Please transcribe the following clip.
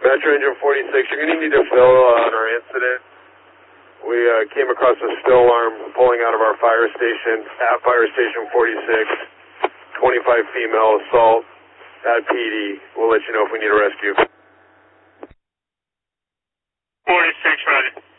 Metro Engine 46, you're going to need to fill on our incident. We came across a spill alarm pulling out of our fire station, at fire station 46, 25 female assault at PD. We'll let you know if we need a rescue. 46, ready.